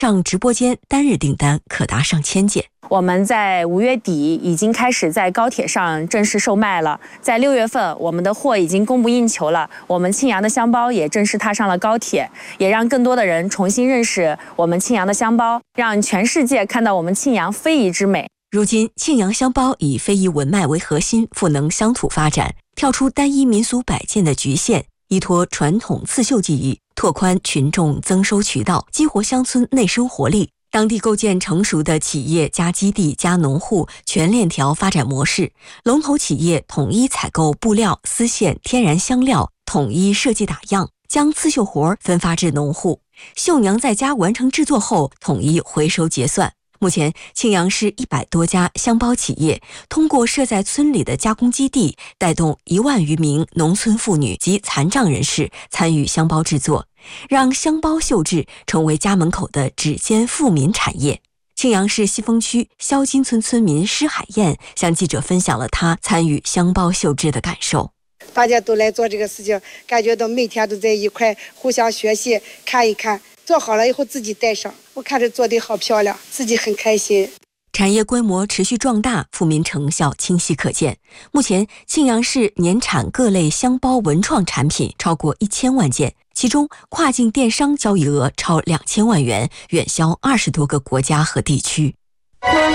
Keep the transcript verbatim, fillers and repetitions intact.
上直播间单日订单可达上千件。 我们在五月底已经开始在高铁上正式售卖了，在六月份我们的货已经供不应求了，我们庆阳的香包也正式踏上了高铁，也让更多的人重新认识我们庆阳的香包，让全世界看到我们庆阳非遗之美。 如今，庆阳香包以非遗文脉为核心，赋能乡土发展，跳出单一民俗摆件的局限，依托传统刺绣技艺，拓宽群众增收渠道，激活乡村内生活力。当地构建成熟的企业加基地加农户全链条发展模式，龙头企业统一采购布料、丝线、天然香料，统一设计打样，将刺绣活分发至农户。绣娘在家完成制作后，统一回收结算。目前，庆阳市一百多家香包企业通过设在村里的加工基地，带动一万余名农村妇女及残障人士参与香包制作，让香包绣制成为家门口的指尖富民产业。庆阳市西峰区肖金村村民施海燕向记者分享了她参与香包绣制的感受。 大家都来做这个事情，感觉到每天都在一块互相学习，看一看做好了以后自己带上，我看着做得好漂亮，自己很开心。 产业规模持续壮大，富民成效清晰可见。目前，庆阳市年产各类香包文创产品超过一千万件，其中跨境电商交易额超两千万元，远销二十多个国家和地区。